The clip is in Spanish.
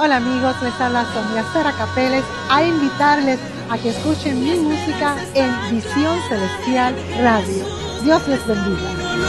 Hola amigos, les habla Sonia Sara Capeles a invitarles a que escuchen mi música en Visión Celestial Radio. Dios les bendiga.